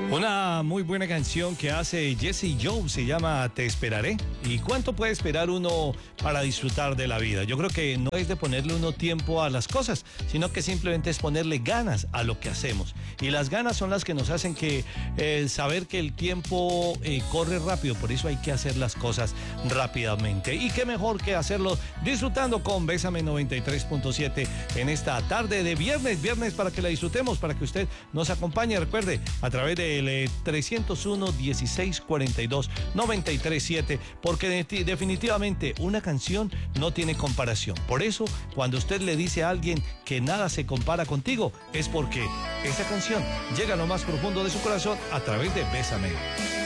Una muy buena canción que hace Jesse Joe se llama Te Esperaré. ¿Y cuánto puede esperar uno para disfrutar de la vida? Yo creo que no es de ponerle uno tiempo a las cosas, sino que simplemente es ponerle ganas a lo que hacemos. Y las ganas son las que nos hacen que saber que el tiempo corre rápido, por eso hay que hacer las cosas rápidamente. Y qué mejor que hacerlo disfrutando con Bésame 93.7 en esta tarde de viernes para que la disfrutemos, para que usted nos acompañe. Recuerde, a través del 301-1642-937, porque definitivamente una canción no tiene comparación. Por eso, cuando usted le dice a alguien que nada se compara contigo, es porque esa canción llega a lo más profundo de su corazón a través de Bésame.